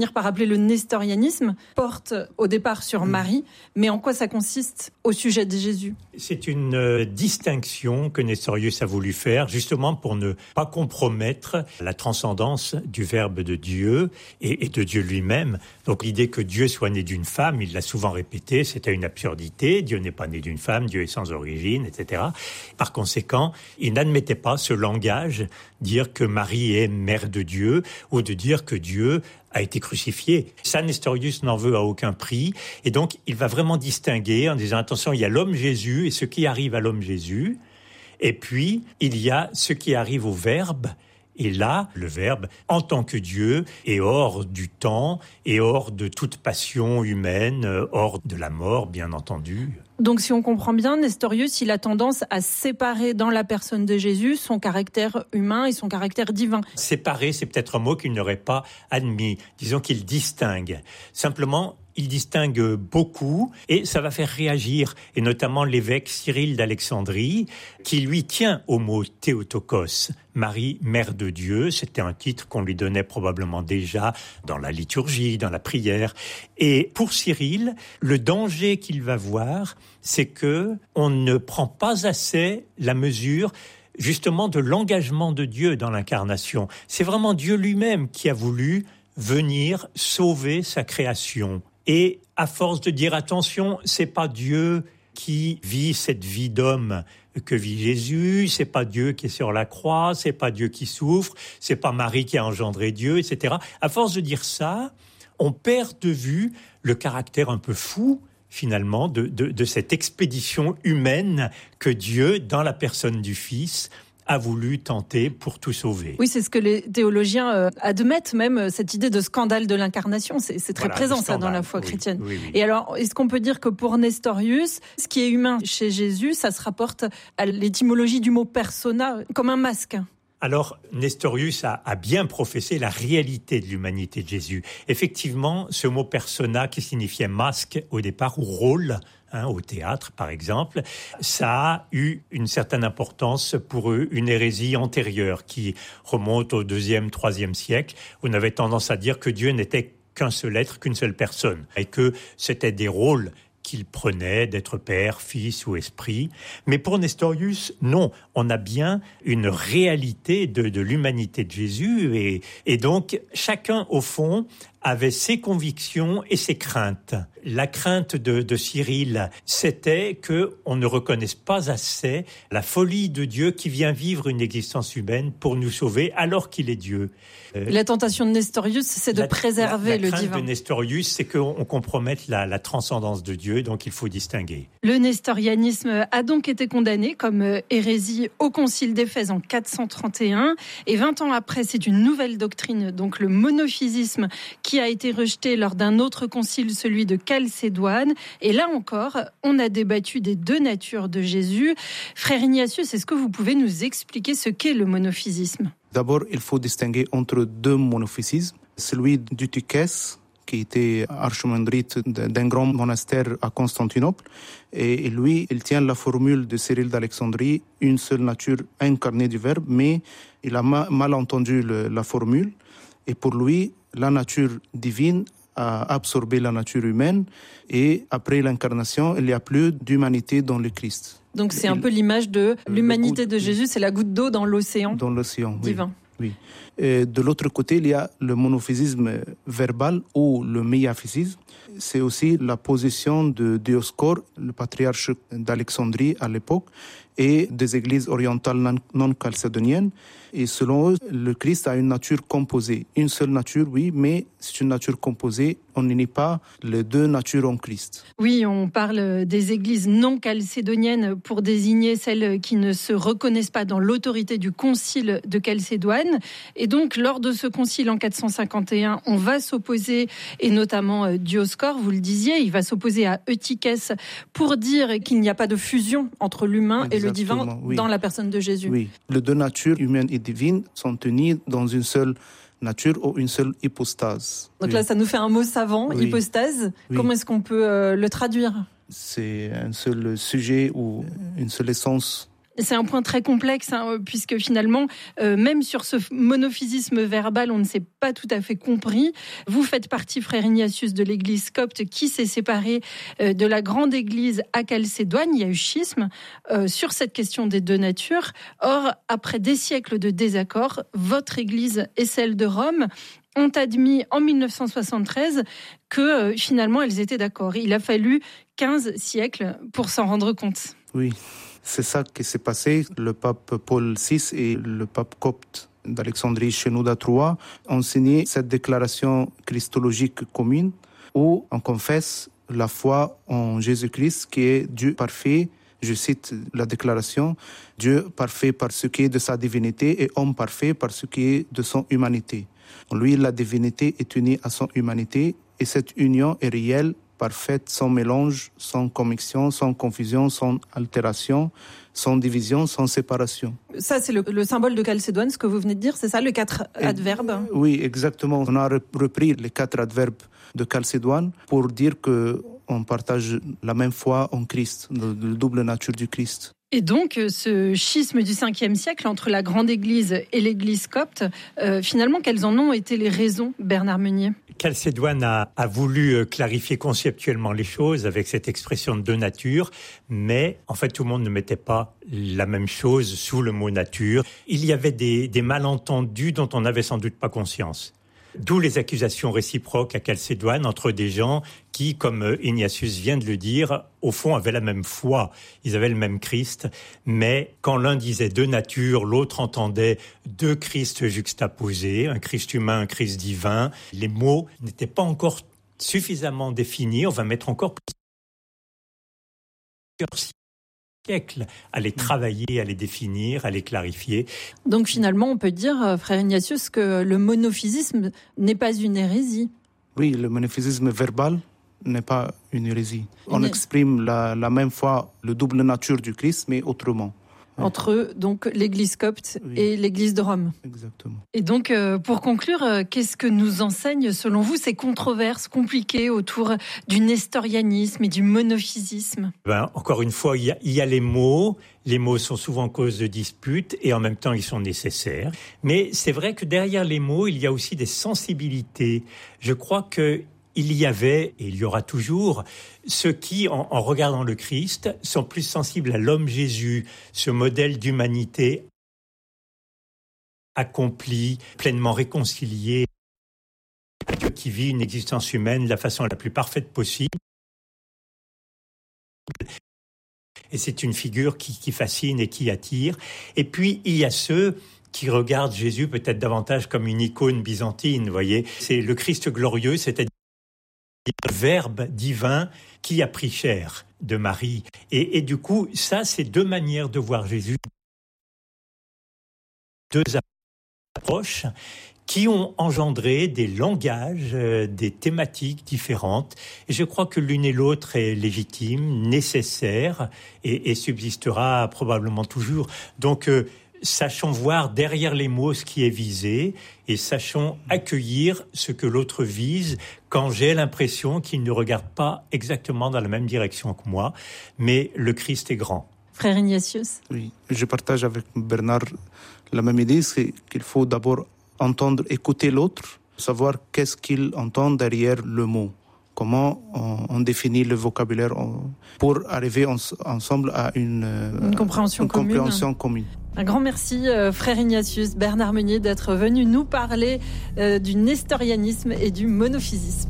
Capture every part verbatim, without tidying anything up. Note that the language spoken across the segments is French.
par appeler le nestorianisme, porte au départ sur Marie, mais en quoi ça consiste au sujet de Jésus ? C'est une euh, distinction que Nestorius a voulu faire, justement pour ne pas compromettre la transcendance du Verbe de Dieu et, et de Dieu lui-même. Donc l'idée que Dieu soit né d'une femme, il l'a souvent répété, c'était une absurdité. Dieu n'est pas né d'une femme, Dieu est sans origine, et cetera. Par conséquent, il n'admettait pas ce langage, dire que Marie est mère de Dieu, ou de dire que Dieu a été crucifié. Ça, Nestorius n'en veut à aucun prix. Et donc, il va vraiment distinguer en disant, attention, il y a l'homme Jésus et ce qui arrive à l'homme Jésus. Et puis, il y a ce qui arrive au Verbe. Et là, le Verbe, en tant que Dieu, est hors du temps et hors de toute passion humaine, hors de la mort, bien entendu. Donc, si on comprend bien, Nestorius, il a tendance à séparer dans la personne de Jésus son caractère humain et son caractère divin. Séparer, c'est peut-être un mot qu'il n'aurait pas admis. Disons qu'il distingue. Simplement, il distingue beaucoup et ça va faire réagir, et notamment l'évêque Cyril d'Alexandrie, qui lui tient au mot Théotokos, Marie, mère de Dieu. C'était un titre qu'on lui donnait probablement déjà dans la liturgie, dans la prière. Et pour Cyril, le danger qu'il va voir, c'est que on ne prend pas assez la mesure justement de l'engagement de Dieu dans l'incarnation. C'est vraiment Dieu lui-même qui a voulu venir sauver sa création. Et à force de dire attention, c'est pas Dieu qui vit cette vie d'homme que vit Jésus, c'est pas Dieu qui est sur la croix, c'est pas Dieu qui souffre, c'est pas Marie qui a engendré Dieu, et cetera. À force de dire ça, on perd de vue le caractère un peu fou, finalement, de, de, de cette expédition humaine que Dieu, dans la personne du Fils, a voulu tenter pour tout sauver. Oui, c'est ce que les théologiens euh, admettent, même euh, cette idée de scandale de l'incarnation. C'est, c'est très voilà, présent, ça, dans la foi oui, chrétienne. Oui, oui. Et alors, est-ce qu'on peut dire que pour Nestorius, ce qui est humain chez Jésus, ça se rapporte à l'étymologie du mot persona, comme un masque ? Alors, Nestorius a, a bien professé la réalité de l'humanité de Jésus. Effectivement, ce mot persona, qui signifiait masque au départ, ou rôle, hein, au théâtre par exemple, ça a eu une certaine importance pour eux, une hérésie antérieure qui remonte au deuxième, troisième siècle. On avait tendance à dire que Dieu n'était qu'un seul être, qu'une seule personne, et que c'était des rôles qu'il prenait d'être père, fils ou esprit. Mais pour Nestorius, non, on a bien une réalité de, de l'humanité de Jésus et, et donc chacun au fond avait ses convictions et ses craintes. La crainte de, de Cyril, c'était que on ne reconnaisse pas assez la folie de Dieu qui vient vivre une existence humaine pour nous sauver alors qu'il est Dieu. Euh, la tentation de Nestorius, c'est de la, préserver la, la le divin. La crainte de Nestorius, c'est qu'on on compromette la, la transcendance de Dieu, donc il faut distinguer. Le nestorianisme a donc été condamné comme hérésie au Concile d'Éphèse en quatre cent trente et un, et vingt ans après, c'est une nouvelle doctrine, donc le monophysisme, qui a été rejeté lors d'un autre concile, celui de Chalcédoine. Et là encore, on a débattu des deux natures de Jésus. Frère Ignatius, est-ce que vous pouvez nous expliquer ce qu'est le monophysisme ? D'abord, il faut distinguer entre deux monophysismes. Celui d'Eutychès, qui était archimandrite d'un grand monastère à Constantinople. Et lui, il tient la formule de Cyril d'Alexandrie, une seule nature incarnée du Verbe, mais il a mal entendu le, la formule. Et pour lui, la nature divine a absorbé la nature humaine et après l'incarnation, il n'y a plus d'humanité dans le Christ. Donc c'est un peu l'image de l'humanité de Jésus, c'est la goutte d'eau dans l'océan, dans l'océan divin. Oui. oui. Et de l'autre côté, il y a le monophysisme verbal ou le méaphysisme. C'est aussi la position de Dioscore, le patriarche d'Alexandrie à l'époque, et des églises orientales non chalcédoniennes. Et selon eux, le Christ a une nature composée. Une seule nature, oui, mais c'est une nature composée. On n'unit pas les deux natures en Christ. Oui, on parle des églises non chalcédoniennes pour désigner celles qui ne se reconnaissent pas dans l'autorité du concile de Chalcédoine. Et donc, lors de ce concile en quatre cent cinquante et un, on va s'opposer, et notamment Dioscore, vous le disiez, il va s'opposer à Eutychès pour dire qu'il n'y a pas de fusion entre l'humain Exactement, et le divin oui. dans la personne de Jésus. Oui, les deux natures, humaine et divine, sont unies dans une seule nature ou une seule hypostase. Donc oui. là, ça nous fait un mot savant, oui. hypostase. Oui. Comment est-ce qu'on peut euh, le traduire ? C'est un seul sujet ou une seule essence C'est un point très complexe, hein, puisque finalement, euh, même sur ce monophysisme verbal, on ne s'est pas tout à fait compris. Vous faites partie, frère Ignatius, de l'église copte qui s'est séparée euh, de la grande église à Chalcédoine. Il y a eu schisme euh, sur cette question des deux natures. Or, après des siècles de désaccords, votre église et celle de Rome ont admis en dix-neuf cent soixante-treize que euh, finalement elles étaient d'accord. Il a fallu quinze siècles pour s'en rendre compte. Oui. C'est ça qui s'est passé. Le pape Paul six et le pape copte d'Alexandrie, Shenouda trois, ont signé cette déclaration christologique commune où on confesse la foi en Jésus-Christ qui est Dieu parfait. Je cite la déclaration, Dieu parfait par ce qui est de sa divinité et homme parfait par ce qui est de son humanité. Lui, la divinité est unie à son humanité et cette union est réelle, parfaite, sans mélange, sans commixion, sans confusion, sans altération, sans division, sans séparation. Ça, c'est le, le symbole de Chalcédoine, ce que vous venez de dire, c'est ça, le quatre et, adverbes? Oui, exactement. On a repris les quatre adverbes de Chalcédoine pour dire qu'on partage la même foi en Christ, la double nature du Christ. Et donc, ce schisme du cinquième siècle entre la grande église et l'église copte, euh, finalement, quelles en ont été les raisons, Bernard Meunier? Chalcédoine a, a voulu clarifier conceptuellement les choses avec cette expression de deux natures, mais en fait, tout le monde ne mettait pas la même chose sous le mot nature. Il y avait des, des malentendus dont on n'avait sans doute pas conscience. D'où les accusations réciproques à Chalcédoine entre des gens qui, comme Ignatius vient de le dire, au fond avaient la même foi, ils avaient le même Christ, mais quand l'un disait deux natures, l'autre entendait deux Christ juxtaposés, un Christ humain, un Christ divin. Les mots n'étaient pas encore suffisamment définis, on va mettre encore plusieurs siècles à les travailler, à les définir, à les clarifier. Donc finalement, on peut dire, frère Ignatius, que le monophysisme n'est pas une hérésie. Oui, le monophysisme verbal n'est pas une hérésie. On exprime la, la même foi, le double nature du Christ, mais autrement. Entre donc l'église copte oui. et l'église de Rome. Exactement. Et donc, euh, pour conclure, euh, qu'est-ce que nous enseignent, selon vous, ces controverses compliquées autour du nestorianisme et du monophysisme? Ben, encore une fois, il y, y a les mots. Les mots sont souvent cause de disputes et en même temps, ils sont nécessaires. Mais c'est vrai que derrière les mots, il y a aussi des sensibilités. Je crois que il y avait, et il y aura toujours, ceux qui, en, en regardant le Christ, sont plus sensibles à l'homme Jésus, ce modèle d'humanité accompli, pleinement réconcilié, qui vit une existence humaine de la façon la plus parfaite possible. Et c'est une figure qui, qui fascine et qui attire. Et puis, il y a ceux qui regardent Jésus peut-être davantage comme une icône byzantine, vous voyez. C'est le Christ glorieux, c'est-à-dire le Verbe divin qui a pris chair de Marie. Et, et du coup, ça, c'est deux manières de voir Jésus, deux approches qui ont engendré des langages, euh, des thématiques différentes. Et je crois que l'une et l'autre est légitime, nécessaire et, et subsistera probablement toujours. Donc, euh, sachons voir derrière les mots ce qui est visé et sachons accueillir ce que l'autre vise quand j'ai l'impression qu'il ne regarde pas exactement dans la même direction que moi, mais le Christ est grand. Frère Ignatius. Oui, je partage avec Bernard la même idée, c'est qu'il faut d'abord entendre, écouter l'autre, savoir qu'est-ce qu'il entend derrière le mot. Comment on, on définit le vocabulaire pour arriver en, ensemble à une, une compréhension, une commune. compréhension commune. Un grand merci, euh, frère Ignatius, Bernard Meunier, d'être venu nous parler euh, du nestorianisme et du monophysisme.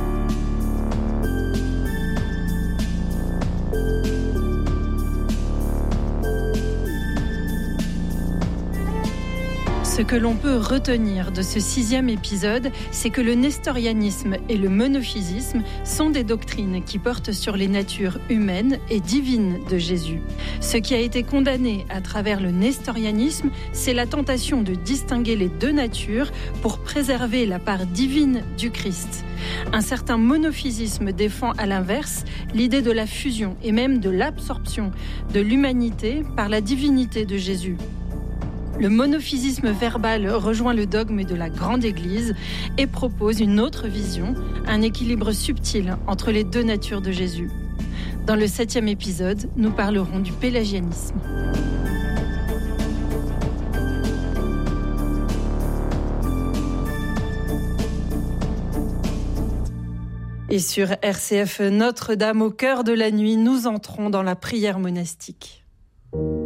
Ce que l'on peut retenir de ce sixième épisode, c'est que le nestorianisme et le monophysisme sont des doctrines qui portent sur les natures humaines et divines de Jésus. Ce qui a été condamné à travers le nestorianisme, c'est la tentation de distinguer les deux natures pour préserver la part divine du Christ. Un certain monophysisme défend à l'inverse l'idée de la fusion et même de l'absorption de l'humanité par la divinité de Jésus. Le monophysisme verbal rejoint le dogme de la grande Église et propose une autre vision, un équilibre subtil entre les deux natures de Jésus. Dans le septième épisode, nous parlerons du pélagianisme. Et sur R C F Notre-Dame, au cœur de la nuit, nous entrons dans la prière monastique.